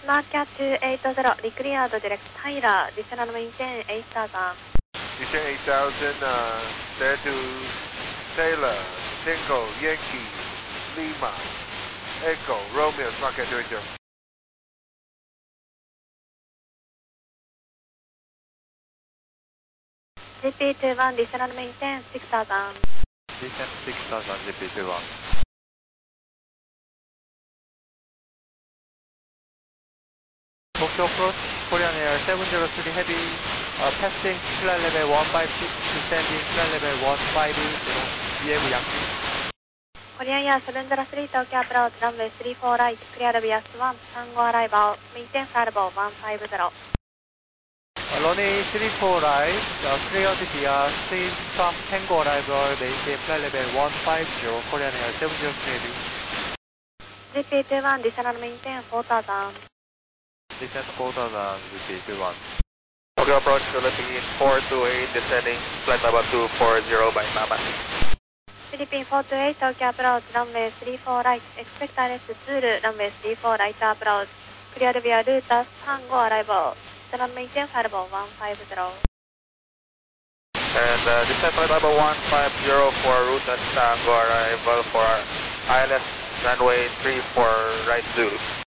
Market 280, declared direct Tyler, descend maintain 8000. Descend 8000, there to Taylor, Tango, Yankee, Lima, Echo, Romeo, Market 280. GP21, descend maintain 6000. Descend 6000, GP21. Tokyo approach, Korean Air 703 heavy, passing flight level 156, descending flight level 150, EM Yankee. Korean Air 703, Tokyo approach, runway 34 right, cleared via Swan, Tango arrival, maintain flight level 150. Runway 34 right, cleared via Swan Tango arrival, maintain flight level 150, Korean Air 703 heavy. GP21, descend maintain 4000. Descend 4000, GP21. Tokyo approach, Philippine 428, descending flight level 240 by Mama. Philippine 428, Tokyo approach, runway 34 right, expect ILS Zulu, runway 34 right approach, cleared via Ruta Tango arrival, descend maintain flight level 150. And descend flight level 150 for Ruta Tango arrival for ILS runway 34 right Zulu.